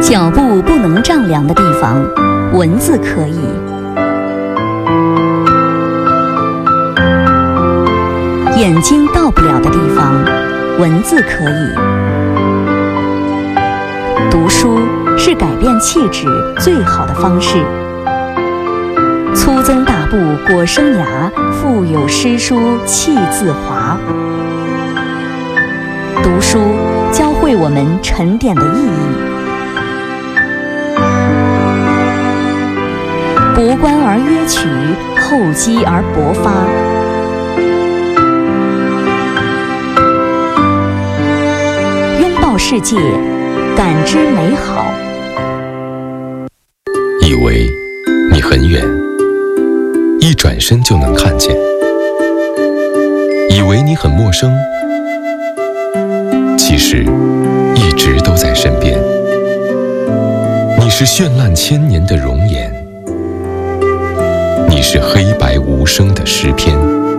脚步不能丈量的地方，文字可以；眼睛到不了的地方，文字可以。读书是改变气质最好的方式。粗增大布裹生涯，腹有诗书气自华。读书教会我们沉淀的意义。博观而约取，厚积而薄发。拥抱世界，感知美好。 以为你很远，一转身就能看见；以为你很陌生，其实一直都在身边。你是绚烂千年的容颜，你是黑白无声的诗篇，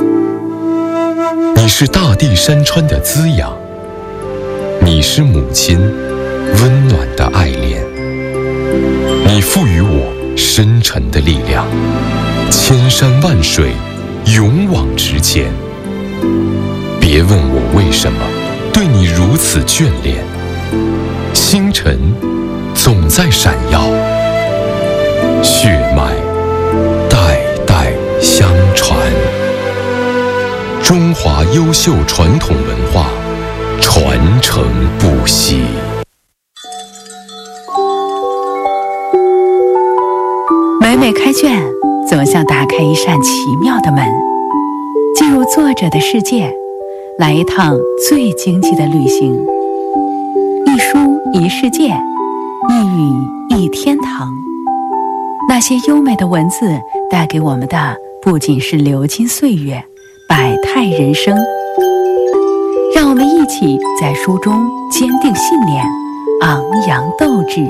你是大地山川的滋养，你是母亲温暖的爱怜。你赋予我深沉的力量，千山万水勇往直前。别问我为什么对你如此眷恋，星辰总在闪耀，血脉代代相传。中华优秀传统文化传承不息。 每每开卷，总像打开一扇奇妙的门，进入作者的世界，来一趟最经济的旅行。一书一世界，一语一天堂。那些优美的文字带给我们的不仅是流金岁月、百态人生，让我们一起在书中坚定信念，昂扬斗志。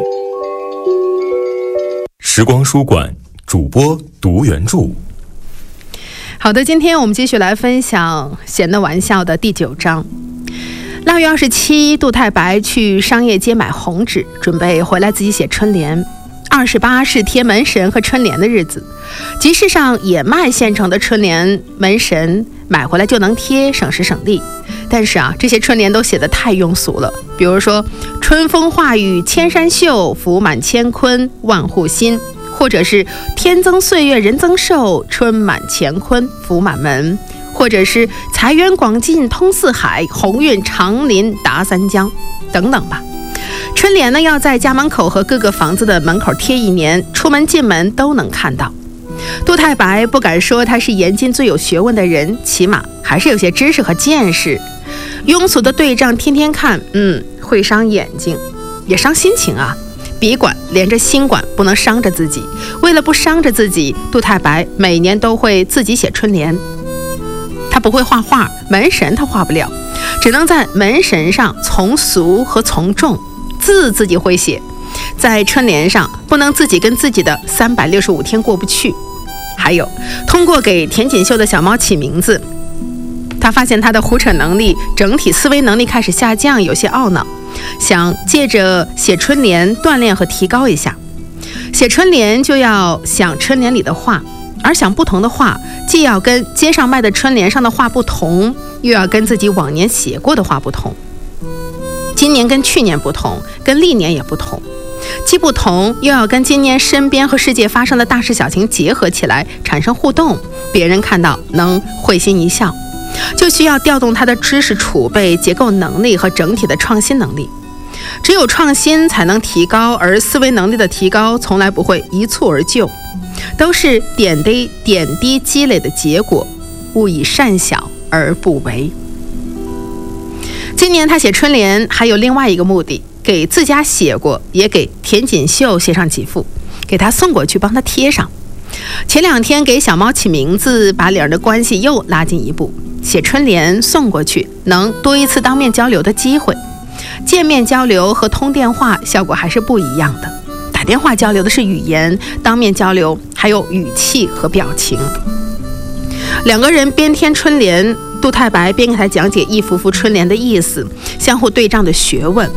时光书馆主播读原著。 好的，今天我们继续来分享闲的玩笑的第9章。8月27，杜太白去商业街买红纸，准备回来自己写春联。28是贴门神和春联的日子，集市上也卖现成的春联门神，买回来就能贴，省时省力。但是这些春联都写得太庸俗了，比如说春风化雨千山秀，福满乾坤万户新，或者是天增岁月人增寿，春满乾坤福满门，或者是财源广进通四海，鸿运长临达三江等等吧。春联呢，要在家门口和各个房子的门口贴1年，出门进门都能看到。杜太白不敢说他是严禁最有学问的人，起码还是有些知识和见识。庸俗的对仗天天看，会伤眼睛，也伤心情啊。笔管连着心管，不能伤着自己。为了不伤着自己，杜太白每年都会自己写春联。他不会画画，门神他画不了，只能在门神上从俗和从众。字自己会写，在春联上不能自己跟自己的365天过不去。还有，通过给田锦绣的小猫起名字，他发现他的胡扯能力、整体思维能力开始下降，有些懊恼，想借着写春联锻炼和提高一下。写春联就要想春联里的话，而想不同的话，既要跟街上卖的春联上的话不同，又要跟自己往年写过的话不同。今年跟去年不同，跟历年也不同，既不同，又要跟今年身边和世界发生的大事小情结合起来，产生互动，别人看到能会心一笑。就需要调动他的知识储备、结构能力和整体的创新能力。只有创新才能提高，而思维能力的提高从来不会一蹴而就，都是点滴积累的结果，勿以善小而不为。今年他写春联还有另外一个目的，给自家写过，也给田锦绣写上几副，给他送过去，帮他贴上。前2天给小猫起名字，把两人的关系又拉近一步。写春联送过去，能多一次当面交流的机会。见面交流和通电话效果还是不一样的，打电话交流的是语言，当面交流还有语气和表情。2个人边贴春联，杜太白边给他讲解一幅幅春联的意思，相互对仗的学问。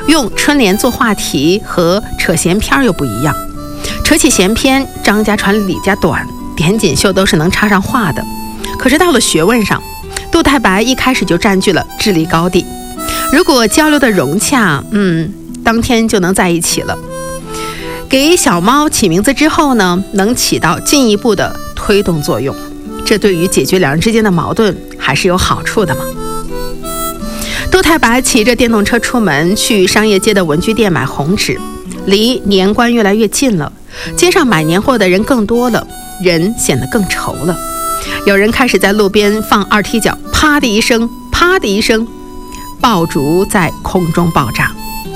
用春联做话题和扯闲篇又不一样。扯起闲篇，张家长李家短，点锦绣都是能插上话的。可是到了学问上，杜太白一开始就占据了智力高地。如果交流的融洽，当天就能在一起了。给小猫起名字之后呢，能起到进一步的推动作用，这对于解决两人之间的矛盾还是有好处的嘛。杜太白骑着电动车出门，去商业街的文具店买红纸。离年关越来越近了，街上买年货的人更多了，人显得更愁了。有人开始在路边放二踢脚，啪的一声，啪的一声，爆竹在空中爆炸。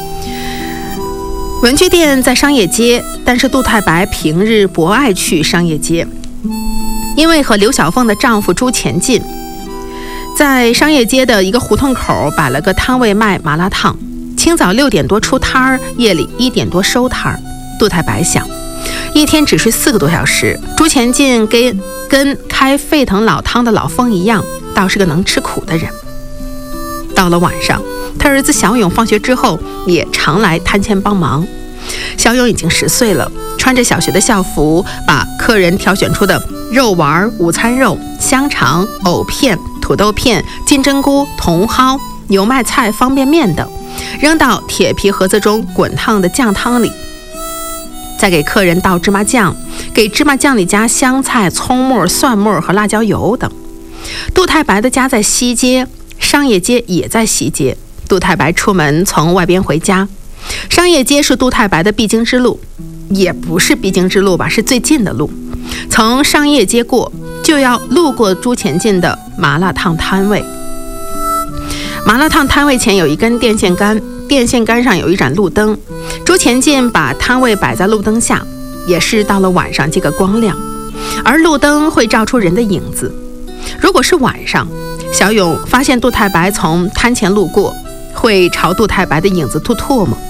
文具店在商业街，但是杜太白平日不爱去商业街，因为和刘小凤的丈夫朱前进在商业街的一个胡同口摆了个摊位卖麻辣烫，清早6点多出摊儿，夜里1点多收摊儿。杜太白想，一天只睡4个多小时，朱前进跟开沸腾老汤的老风一样，倒是个能吃苦的人。到了晚上，他儿子小勇放学之后也常来摊前帮忙。小勇已经10岁了，穿着小学的校服，把客人挑选出的肉丸、午餐肉、香肠、藕片、土豆片、金针菇、茼蒿、油麦菜、方便面等扔到铁皮盒子中滚烫的酱汤里，再给客人倒芝麻酱，给芝麻酱里加香菜、葱末、蒜末和辣椒油等。杜太白的家在西街，商业街也在西街。杜太白出门从外边回家，商业街是杜太白的必经之路，也不是必经之路吧，是最近的路。从商业街过，就要路过朱前进的麻辣烫摊位。麻辣烫摊位前有一根电线杆，电线杆上有一盏路灯。朱前进把摊位摆在路灯下，也是到了晚上这个光亮，而路灯会照出人的影子。如果是晚上，小勇发现杜太白从摊前路过，会朝杜太白的影子吐唾沫。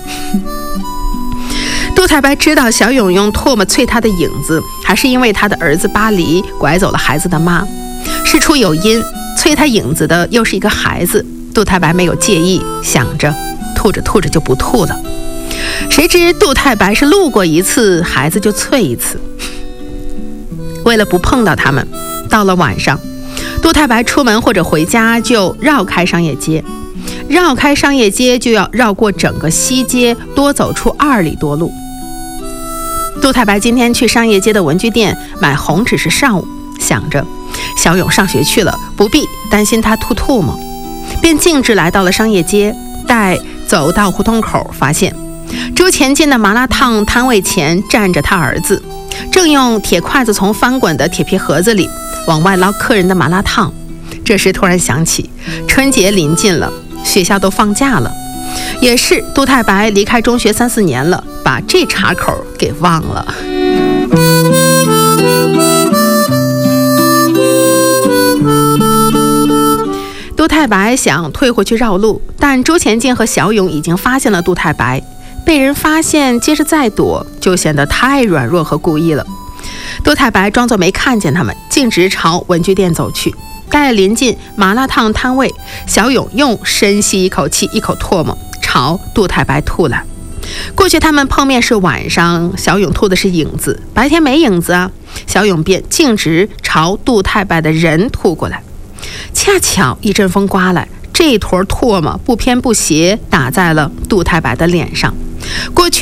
杜太白知道小勇用唾沫啐他的影子，还是因为他的儿子巴黎拐走了孩子的妈，事出有因，啐他影子的又是一个孩子。杜太白没有介意，想着吐着吐着就不吐了。谁知杜太白是路过一次，孩子就啐一次。为了不碰到他们，到了晚上，杜太白出门或者回家就绕开商业街，绕开商业街就要绕过整个西街，多走出2里多路。杜太白今天去商业街的文具店买红纸是上午，想着小勇上学去了，不必担心他吐唾沫，便径直来到了商业街。待走到胡同口，发现朱前进的麻辣烫摊位前站着他儿子，正用铁筷子从翻滚的铁皮盒子里往外捞客人的麻辣烫。这时突然想起春节临近了，学校都放假了，也是杜太白离开中学3、4年了，把这茬口给忘了。杜太白想退回去绕路，但朱前进和小勇已经发现了杜太白，被人发现接着再躲，就显得太软弱和故意了。杜太白装作没看见他们，径直朝文具店走去。待临近麻辣烫摊位，小勇又深吸一口气，一口唾沫朝杜太白吐来。过去他们碰面是晚上，小勇吐的是影子，白天没影子啊，小勇便径直朝杜太白的人吐过来。恰巧一阵风刮来，这坨唾沫不偏不斜打在了杜太白的脸上。过去